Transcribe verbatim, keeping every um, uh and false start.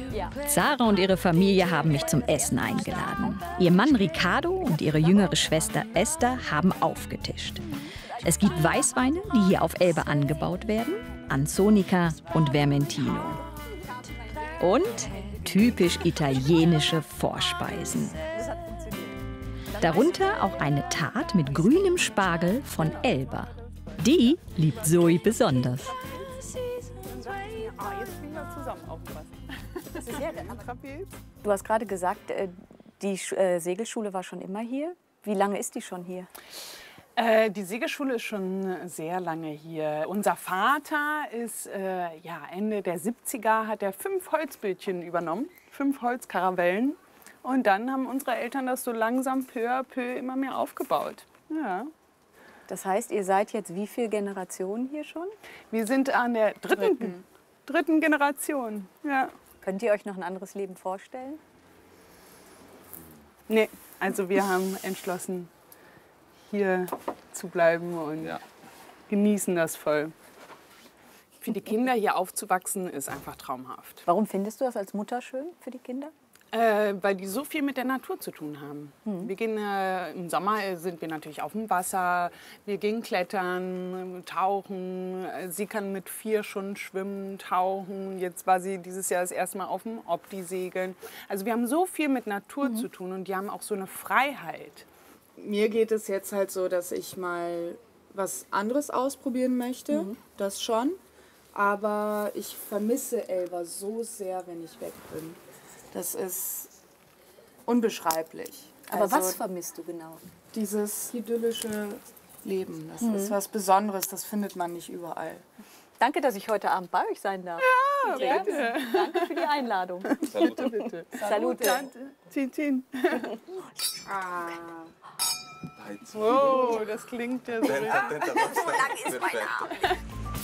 Sarah und ihre Familie haben mich zum Essen eingeladen. Ihr Mann Ricardo und ihre jüngere Schwester Esther haben aufgetischt. Es gibt Weißweine, die hier auf Elbe angebaut werden, Anzonika und Vermentino. Und typisch italienische Vorspeisen. Darunter auch eine Tart mit grünem Spargel von Elba. Die liebt Zoe besonders. Du hast gerade gesagt, die Segelschule war schon immer hier. Wie lange ist die schon hier? Äh, die Segelschule ist schon sehr lange hier. Unser Vater ist äh, ja, Ende der siebziger, hat er fünf Holzbötchen übernommen, fünf Holzkaravellen. Und dann haben unsere Eltern das so langsam peu à peu immer mehr aufgebaut. Ja. Das heißt, ihr seid jetzt wie viele Generationen hier schon? Wir sind an der dritten, dritten. dritten Generation. Ja. Könnt ihr euch noch ein anderes Leben vorstellen? Nee, also wir haben entschlossen, hier zu bleiben und ja. genießen das voll. Für die Kinder hier aufzuwachsen ist einfach traumhaft. Warum findest du das als Mutter schön für die Kinder? Äh, weil die so viel mit der Natur zu tun haben. Mhm. Wir gehen, äh, im Sommer sind wir natürlich auf dem Wasser, wir gehen klettern, tauchen. Sie kann mit vier schon schwimmen, tauchen. Jetzt war sie dieses Jahr das erste Mal auf dem Opti segeln. Also wir haben so viel mit Natur mhm. zu tun und die haben auch so eine Freiheit. Mir geht es jetzt halt so, dass ich mal was anderes ausprobieren möchte, mhm. das schon. Aber ich vermisse Elba so sehr, wenn ich weg bin. Das ist unbeschreiblich. Aber also, was vermisst du genau? Dieses idyllische Leben. Das mhm. ist was Besonderes, das findet man nicht überall. Danke, dass ich heute Abend bei euch sein darf. Ja, bitte. Danke für die Einladung. Bitte, bitte. Salute. Salute. Cin, cin. Ah. Oh, das klingt ja so. So lang ist mein Arm.